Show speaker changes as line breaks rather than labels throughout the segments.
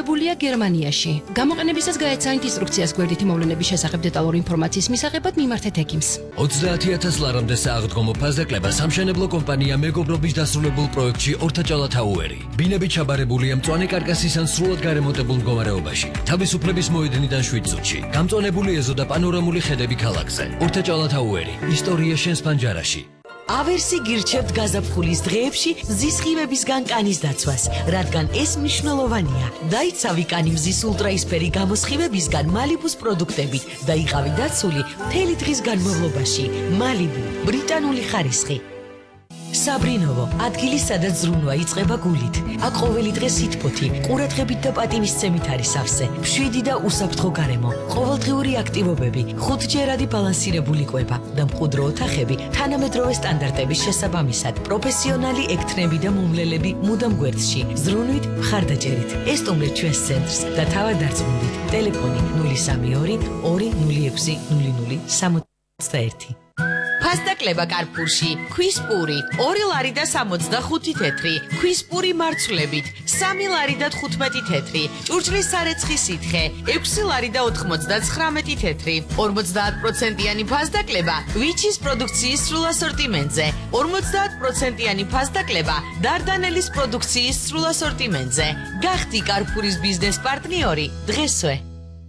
გავრცელებულია გერმანიაში. გამოყენებისას გაეცანით ინსტრუქციას გვერდითი მოვლენების შესახებ დეტალური ინფორმაციის მისაღებად მიმართეთ ექიმს.
30,000 ლარამდე სააღდგომო ფასდაკლება სამშენებლო კომპანია მეგობრობის დასრულებულ პროექტში ორთაჭალა თაუერი. ბინები ჩაბარებულია მწვანე კარკასის ან სრულად გარემონტებულ მდგომარეობაში. თავისუფლების მოედნიდან 7 წუთში. გამწვანებული ეზო და პანორამული ხედები ქალაქზე. ორთაჭალა თაუერი. ისტორია შენს პანჯარაში.
ავერსი გირჩევთ გაზაფხულის დღეებში მზის სხივებისგან კანის დაცვას, რადგან ეს მნიშვნელოვანია. დაიცავი კანი მზის ულტრაისფერი გამოსხივებისგან მალიბუს პროდუქტებით და იყავი დაცული მთელი დღის განმავლობაში. მალიბუ, ბრიტანული ხარისხი. საბრინოვო, ადგილი სადაც ზრუნვა იწყება გულით. აქ ყოველი დღე სითბოთი, ყურადღებით და პატივისცემით არის სავსე. მშვიდი და უსაფრთხო გარემო, ყოველდღიური აქტივობები, 5ჯერადი ბალანსირებული კვება და მყუდრო ოთახები თანამედროვე სტანდარტების შესაბამისად. პროფესიონალი ექთნები და მომლელები მუდამ გვერდში. ზრუნვით, მხარდაჭერით. ესტუმრეთ ჩვენს ცენტრს და თავად დარწმუნდით. ტელეფონი 032 206 0061. ფასდაკლება კარფურში, ქვის პური, 2 ლარი და 65 თეთრი, ქვის პური მარცვლებით, 3 ლარი და 15 თეთრი, ჭურჭლის სარეცხი სითხე, 6 ლარი და 99 თეთრი, 50%-იანი ფასდაკლება ვიჩის პროდუქციის სრულ ასორტიმენტზე, 50%-იანი ფასდაკლება დარდანელის პროდუქციის სრულ ასორტიმენტზე. გახდი კარფურის ბიზნეს პარტნიორი დღესვე.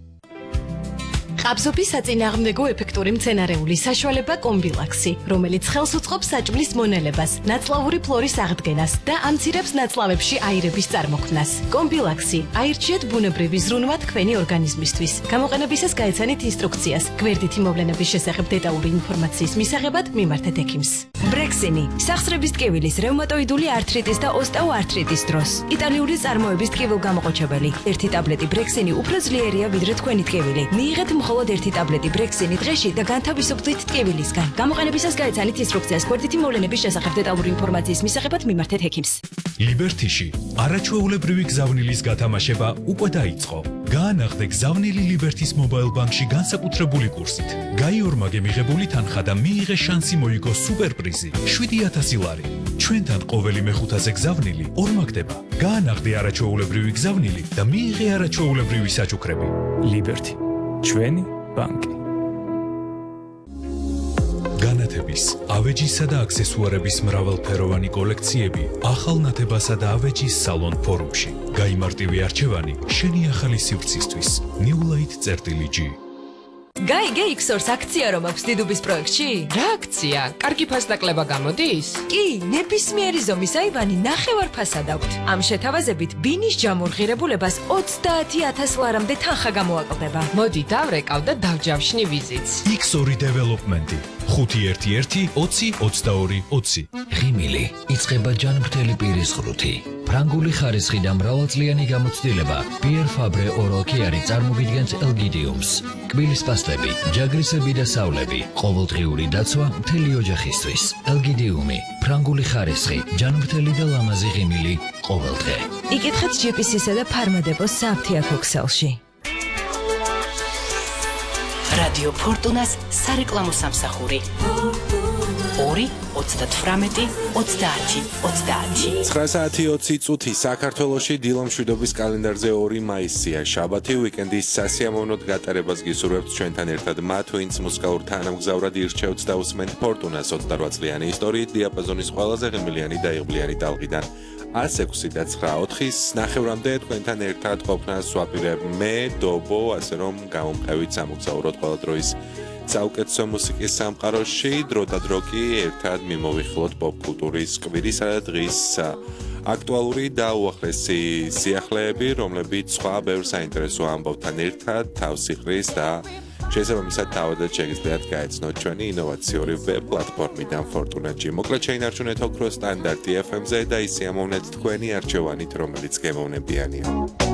ყაბზობის საწინააღმდეგო ეფექტური მცენარეული საშუალება კომბილაქსი, რომელიც ხელს უწყობს საჭმლის მონელებას, ნაწლავური ფლორის აღდგენას და ამცირებს ნაწლავებში აირების წარმოქმნას. კომბილაქსი აირჩიეთ ბუნებრივი ზრუნვა თქვენი ორგანიზმისთვის. გამოყენებისას გაეცანით ინსტრუქციას. გვერდითი მოვლენების შესახებ დეტალური ინფორმაციის მისაღებად მიმართეთ ექიმს. ბრექსინი სახსრების ტკივილის, რევმატოიდული ართრიტის და ოსტეოართრიტის დროს. იტალიური წარმოების ტკივილგამოყოჩებელი. 1 ტაბლეტი ბრექსინი უფრო ძლიერია ვიდრე თქვენი ტკივილი. მიიღეთ მხოლოდ 1 ტაბლეტი ბრექსინი დღეში და განთავისუფლდით ტკივილისგან. გამოყენებისას გაეცანით ინსტრუქციას. გვერდითი მოვლენების შესახებ დეტალური ინფორმაციის მისაღებად მიმართეთ ექიმს.
ლიბერთიში არაჩვეულებრივი გზავნილის გათამაშება უკვე დაიწყო. გაანაღდე გზავნილი ლიბერთის მობაილ ბანკში განსაკუთრებული კურსით. გაიორმაგე მიღებული თანხა და მიიღე შანსი მოიგო სუპერპრიზი 7,000 ლარი. ჩვენთან ყოველი მეხუთაზე გზავნილი ორმაგდება. გაანაღდე არაჩვეულებრივი გზავნილი და მიიღე არაჩვეულებრივი საჩუქრები. ლიბერთი, ჩვენი ბანკი. განათების, ავეჯისა და აქსესუარების მრავალფეროვანი კოლექციები ახალ ნათებასა და ავეჯის სალონ ფორუმში. გაიმარტივი არჩევანი შენი ახალი სივრცისთვის. newlight.g.
გაიგე X-Source აქცია რომ აქვს დიდუბის პროექტში?
რა აქცია? კარგი ფასდაკლება გამოდის?
კი, ნებისმიერი ზომის აივანი ნახევარ ფასად აქვთ. ამ შეთავაზებით ბინის ჯამორღირებულებას 30,000 ლარამდე თანხა გამოაკლდება.
მოდი დავრეკავ და დავჯავშნი ვიზიტს.
X2 დეველოპმენტი 511 20 22 20.
ღიმილი იწყება ჯანმრთელი პირის ღრუთი. ფრანგული ხარისხი და მრავალწლიანი გამოცდილება Pierre Fabre Oral Care წარმოგიდგენს ელგიდიუმს. კბილის პასტები, ჯაგრისები და სავლები, ყოველდღიური დაცვა მთელი ოჯახისთვის. ელგიდიუმი, ფრანგული ხარისხი, ჯანმრთელი და ლამაზი ღიმილი ყოველდღე.
იკითხეთ GPC-სა და ფარმადეპოს სააფთიაქო ქსელში.
რადიო ფორტუნას სარეკლამო სამსახური 2-38-30-30.
9 საათი 20 წუთი საქართველოში დილომშვიდობის კალენდარზე 2 მაისია შაბათი უიკენდის სასიამოვნოდ გატარებას გისურვებთ ჩვენთან ერთად მათ ვინც მუსიკალურ თანამგზავრად ირჩევთ და უსმენთ ფორტუნას 28 წლიანი ისტორიით დიაპაზონის ყველაზე ღრმილიანი და იღბლიანი ტალღიდან 106 და 9-4-ის ნახევრამდე თქვენთან ერთად ყოფნას ვაპირებ მე დობო, ასე რომ გამომყევით სამოგზაუროთ ყველა დროის საუკეთესო მუსიკის სამყაროში, დრო და დრო კი ერთად მიმოვიხილოთ პოპ კულტურის კვირისა და დღის აქტუალური და უახლესი სიახლეები, რომლებიც სხვა ბევრ საინტერესო ამბავთან ერთად თავს იყრის და შესაბამისად თავადაც შეგიძლიათ გაეცნოთ ჩვენი ინოვაციური ვებ პლატფორმიდან ფორტუნაჯი. მოკლედ შეინარჩუნეთ ოქროს სტანდარტი FM-ზე და ისიამოვნეთ თქვენი არჩევანით, რომელიც გემოვნებიანია.